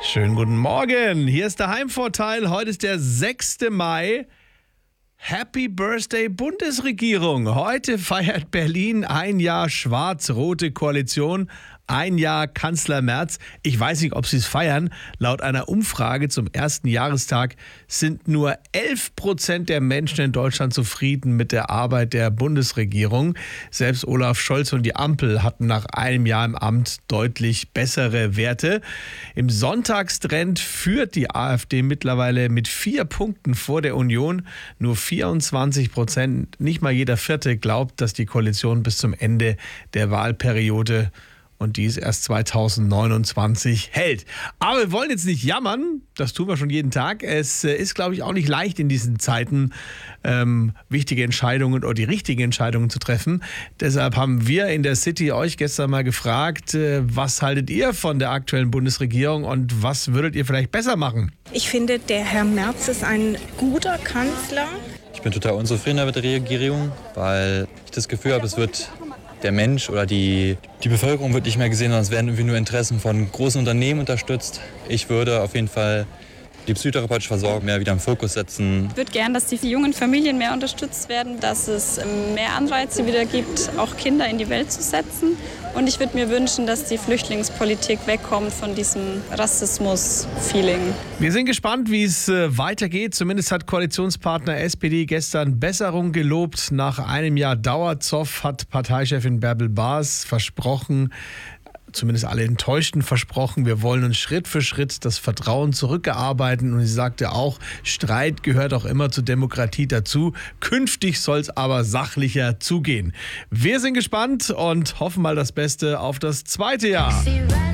Schönen guten Morgen. Hier ist der Heimvorteil. Heute ist der 6. Mai. Happy Birthday Bundesregierung. Heute feiert Berlin ein Jahr schwarz-rote Koalition, ein Jahr Kanzler Merz. Ich weiß nicht, ob Sie es feiern. Laut einer Umfrage zum ersten Jahrestag sind nur 11% der Menschen in Deutschland zufrieden mit der Arbeit der Bundesregierung. Selbst Olaf Scholz und die Ampel hatten nach einem Jahr im Amt deutlich bessere Werte. Im Sonntagstrend führt die AfD mittlerweile mit 4 Punkten vor der Union. Nur 24%, nicht mal jeder Vierte, glaubt, dass die Koalition bis zum Ende der Wahlperiode, und die ist erst 2029, hält. Aber wir wollen jetzt nicht jammern, das tun wir schon jeden Tag. Es ist, glaube ich, auch nicht leicht in diesen Zeiten, wichtige Entscheidungen oder die richtigen Entscheidungen zu treffen. Deshalb haben wir in der City euch gestern mal gefragt, was haltet ihr von der aktuellen Bundesregierung und was würdet ihr vielleicht besser machen? Ich finde, der Herr Merz ist ein guter Kanzler. Ich bin total unzufrieden mit der Regierung, weil ich das Gefühl habe, es wird der Mensch oder die Bevölkerung wird nicht mehr gesehen, sondern es werden irgendwie nur Interessen von großen Unternehmen unterstützt. Ich würde auf jeden Fall die psychotherapeutische Versorgung mehr wieder im Fokus setzen. Ich würde gern, dass die jungen Familien mehr unterstützt werden, dass es mehr Anreize wieder gibt, auch Kinder in die Welt zu setzen. Und ich würde mir wünschen, dass die Flüchtlingspolitik wegkommt von diesem Rassismus-Feeling. Wir sind gespannt, wie es weitergeht. Zumindest hat Koalitionspartner SPD gestern Besserung gelobt. Nach einem Jahr Dauerzoff hat Parteichefin Bärbel Baas versprochen, zumindest alle Enttäuschten versprochen, wir wollen uns Schritt für Schritt das Vertrauen zurückerarbeiten. Und sie sagte auch, Streit gehört auch immer zur Demokratie dazu. Künftig soll es aber sachlicher zugehen. Wir sind gespannt und hoffen mal das Beste auf das zweite Jahr.